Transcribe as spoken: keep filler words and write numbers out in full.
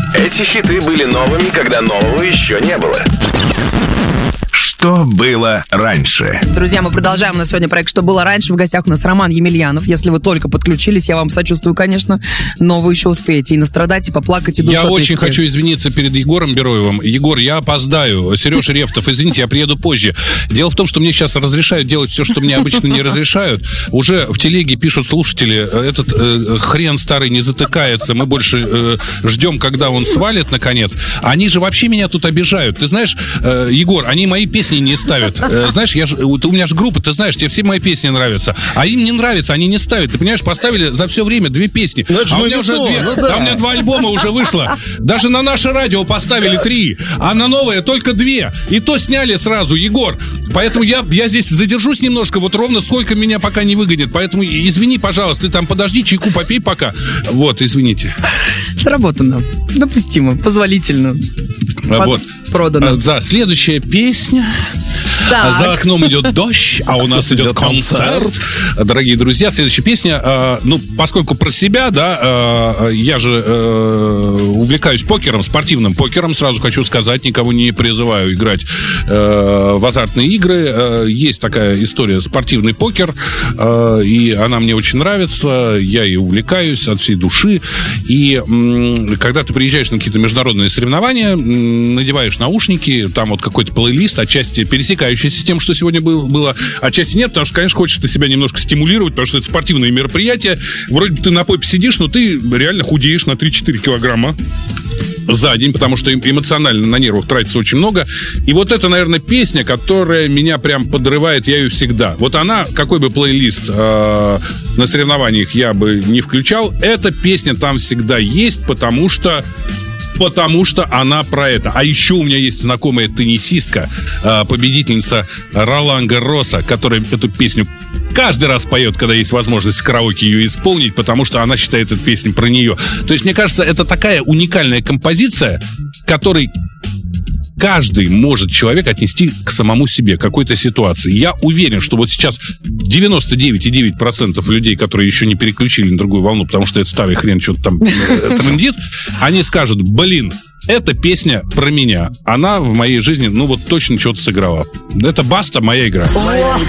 Эти хиты были новыми, когда нового еще не было. Что было раньше? Друзья, мы продолжаем на сегодня проект «Что было раньше». В гостях у нас Роман Емельянов. Если вы только подключились, я вам сочувствую, конечно, но вы еще успеете и настрадать, и поплакать, и душу Я отвести. очень хочу извиниться перед Егором Бероевым. Егор, я опоздаю. Сереж Рефтов, извините, я приеду позже. Дело в том, что мне сейчас разрешают делать все, что мне обычно не разрешают. Уже в телеге пишут слушатели, этот э, хрен старый не затыкается, мы больше э, ждем, когда он свалит, наконец. Они же вообще меня тут обижают. Ты знаешь, э, Егор, они мои песни не ставят. Знаешь, я ж, у меня же группа, ты знаешь, тебе все мои песни нравятся. А им не нравится, они не ставят. Ты понимаешь, поставили за все время две песни. Ну, а у меня уже то, две. ну, да. А у меня два альбома уже вышло. Даже на наше радио поставили три. А на новое только две. И то сняли сразу, Егор. Поэтому я, я здесь задержусь немножко, вот ровно сколько меня пока не выгонят. Поэтому извини, пожалуйста, ты там подожди, чайку попей пока. Вот, извините. Сработано. Допустимо, позволительно. Под... Вот. Продано. А, да, следующая песня. Так. За окном идет дождь, а у нас идет концерт. Дорогие друзья, следующая песня. Э, ну, поскольку про себя, да, э, я же э, увлекаюсь покером, спортивным покером, сразу хочу сказать, никого не призываю играть э, в азартные игры. Э, есть такая история, спортивный покер, э, и она мне очень нравится, я ей увлекаюсь от всей души. И э, когда ты приезжаешь на какие-то международные соревнования, э, надеваешь наушники, там вот какой-то плейлист, отчасти пересекающийся с тем, что сегодня было, отчасти нет, потому что, конечно, хочешь ты себя немножко стимулировать, потому что это спортивное мероприятие. Вроде бы ты на попе сидишь, но ты реально худеешь на три-четыре килограмма за день, потому что эмоционально на нервах тратится очень много. И вот это, наверное, песня, которая меня прям подрывает, я ее всегда. Вот она, какой бы плейлист э, на соревнованиях я бы не включал, эта песня там всегда есть, потому что Потому что она про это. А еще у меня есть знакомая теннисистка, победительница Ролан Гарроса, которая эту песню каждый раз поет, когда есть возможность в караоке ее исполнить, потому что она считает эту песню про нее. То есть, мне кажется, это такая уникальная композиция, которой каждый может человек отнести к самому себе, к какой-то ситуации. Я уверен, что вот сейчас девяносто девять целых девять десятых процента людей, которые еще не переключили на другую волну, потому что это старый хрен что-то там трендит, они скажут: блин, эта песня про меня. Она в моей жизни, ну вот точно что-то сыграла. Это Баста, моя игра. О,